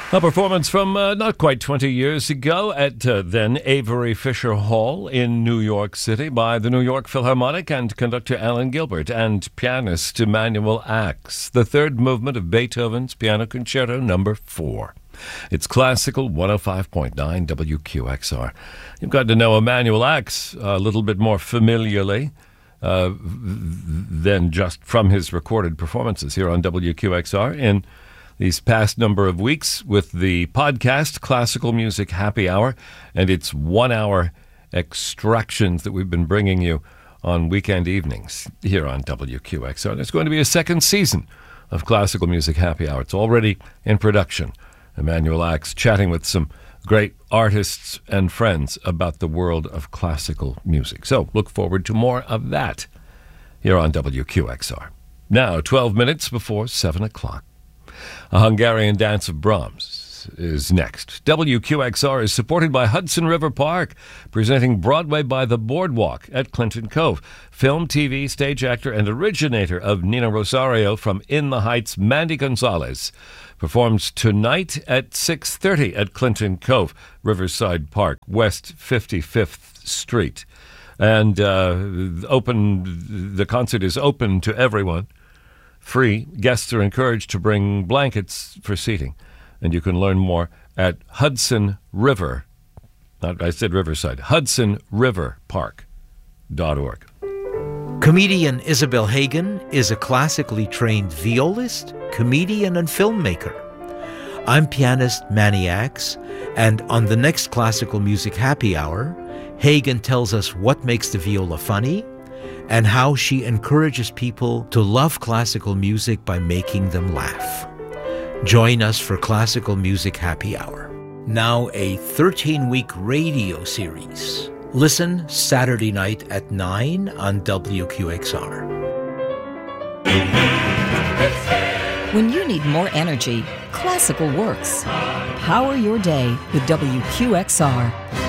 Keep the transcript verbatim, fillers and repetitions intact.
A performance from uh, not quite twenty years ago at uh, then Avery Fisher Hall in New York City by the New York Philharmonic and conductor Alan Gilbert and pianist Emanuel Ax, the third movement of Beethoven's Piano Concerto Number four. It's classical one oh five point nine W Q X R. You've got to know Emanuel Ax a little bit more familiarly uh, than just from his recorded performances here on W Q X R in these past number of weeks with the podcast Classical Music Happy Hour and its one-hour extractions that we've been bringing you on weekend evenings here on W Q X R. There's going to be a second season of Classical Music Happy Hour. It's already in production. Emanuel Ax chatting with some great artists and friends about the world of classical music. So look forward to more of that here on W Q X R. Now, twelve minutes before seven o'clock. A Hungarian Dance of Brahms is next. W Q X R is supported by Hudson River Park, presenting Broadway by the Boardwalk at Clinton Cove. Film, T V, stage actor, and originator of Nina Rosario from In the Heights, Mandy Gonzalez, performs tonight at six thirty at Clinton Cove, Riverside Park, West fifty-fifth Street. And uh, open. the concert is open to everyone. Free. Guests are encouraged to bring blankets for seating. And you can learn more at Hudson River, not I said Riverside, Hudson River Park dot org. Comedian Isabel Hagen is a classically trained violist, comedian, and filmmaker. I'm pianist Manny Ax, and on the next Classical Music Happy Hour, Hagen tells us what makes the viola funny and how she encourages people to love classical music by making them laugh. Join us for Classical Music Happy Hour. Now a thirteen-week radio series. Listen Saturday night at nine on W Q X R. When you need more energy, classical works. Power your day with W Q X R.